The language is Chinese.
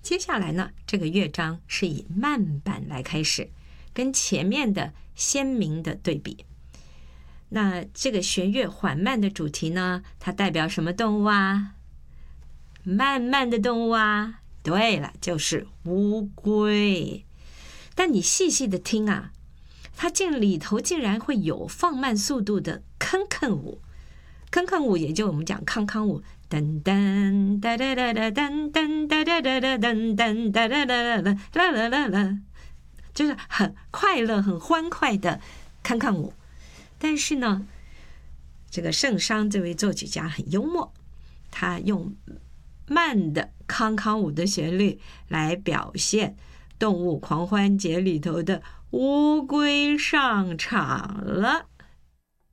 接下来呢，这个乐章是以慢板来开始，跟前面的鲜明的对比。那这个弦乐缓慢的主题呢，它代表什么动物啊？慢慢的动物啊，对了，就是乌龟。但你细细的听啊，它里头竟然会有放慢速度的坑坑舞。坑坑舞也就我们讲康康舞，噔噔哒哒哒哒噔噔哒哒哒哒噔噔哒哒哒哒啦啦啦啦，就是很快乐、很欢快的康康舞。但是呢，这个圣桑这位作曲家很幽默，他用慢的康康舞的旋律来表现动物狂欢节里头的乌龟上场了。